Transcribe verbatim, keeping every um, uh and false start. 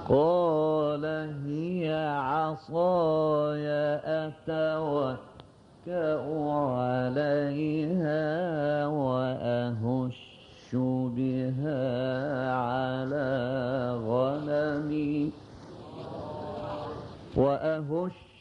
قال هي عصاي أتوكأ عليها وأهش بها على غنمي وأهش